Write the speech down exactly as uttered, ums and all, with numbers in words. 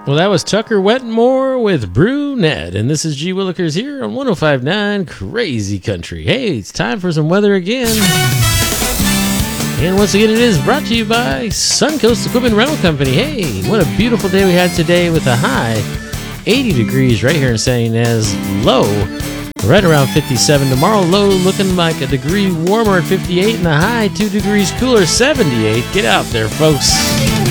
Well, that was Tucker Wetmore with Brunette, and this is G. Willikers here on one oh five point nine Crazy Country. Hey, it's time for some weather again. And once again, it is brought to you by Suncoast Equipment Rental Company. Hey, what a beautiful day we had today with a high eighty degrees right here in San Ynez, low right around fifty-seven. Tomorrow, low looking like a degree warmer at fifty-eight, and the high two degrees cooler, seventy-eight. Get out there, folks.